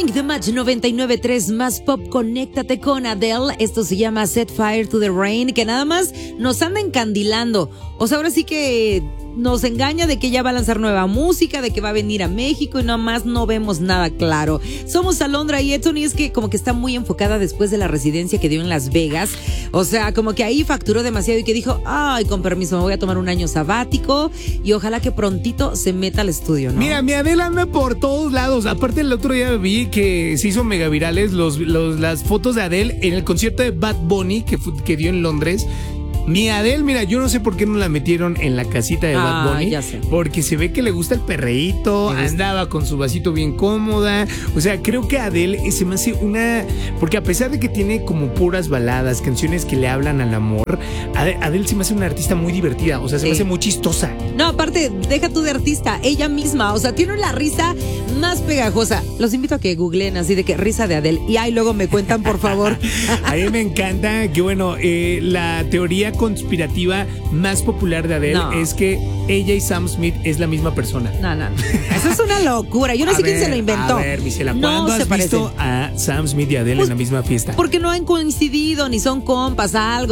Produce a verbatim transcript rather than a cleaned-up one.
Morning de Match noventa y nueve punto tres más pop, conéctate con Adele. Esto se llama Set Fire to the Rain, que nada más nos anda encandilando. O sea, ahora sí que nos engaña de que ya va a lanzar nueva música, de que va a venir a México y nada más no vemos nada claro. Somos Alondra y Edson, y es que como que está muy enfocada después de la residencia que dio en Las Vegas. O sea, como que ahí facturó demasiado y que dijo, ay, con permiso, me voy a tomar un año sabático y ojalá que prontito se meta al estudio, ¿no? Mira, mi Adele anda por todos lados. Aparte, el otro día vi que se hizo mega virales los, los, las fotos de Adele en el concierto de Bad Bunny que, fue, que dio en Londres. Mi Adele, mira, yo no sé por qué no la metieron en la casita de Ah, Bad Bunny. ya sé. Porque se ve que le gusta el perreíto, andaba con su vasito bien cómoda. O sea, creo que Adele se me hace una... Porque a pesar de que tiene como puras baladas, canciones que le hablan al amor, Ade- Adele se me hace una artista muy divertida. O sea, se Sí. me hace muy chistosa. No, aparte, deja tú de artista, ella misma, o sea, tiene la risa más pegajosa. Los invito a que googleen así de que risa de Adele y ahí luego me cuentan, por favor. A mí me encanta que, bueno, eh, la teoría conspirativa más popular de Adele No. es que ella y Sam Smith es la misma persona. No, no, no. Eso es una locura. Yo no A sé quién ver, se lo inventó. A ver, Misela, No ¿cuándo se has visto parecen. a Sam Smith y Adele Pues, en la misma fiesta? Porque no han coincidido, ni son compas, algo.